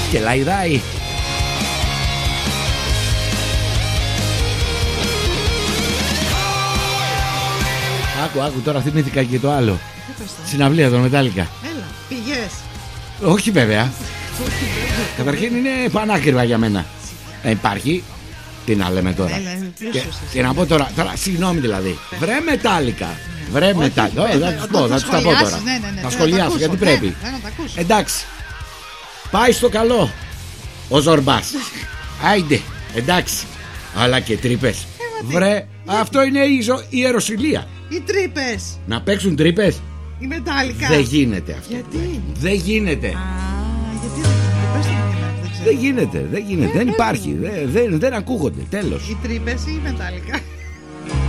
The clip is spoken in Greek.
και λαϊδάει. Άκου, τώρα θυμήθηκα και το άλλο. Συναυλία των Μετάλλικα. Έλα, πηγές. Όχι βέβαια. Καταρχήν είναι πανάκριβα για μένα. Υπάρχει. Τι να λέμε τώρα. Και να πω τώρα, συγγνώμη δηλαδή. Βρε Μετάλλικα. Βρε Μετάλλικα. Θα τους πω τώρα. Θα σχολιάσω γιατί πρέπει. Εντάξει. Πάει στο καλό ο Ζορμπάς. Άιντε, εντάξει. Αλλά και τρύπες. Βρε, αυτό είναι η ιεροσυλία. Οι τρύπες. Να παίξουν τρύπες. Η Μετάλλικα. Δεν γίνεται αυτό. Γιατί? Δεν γίνεται. Γιατί δεν γίνεται. Δεν υπάρχει. Δεν ακούγονται. Τέλος. Οι τρύπες ή η Μετάλλικα?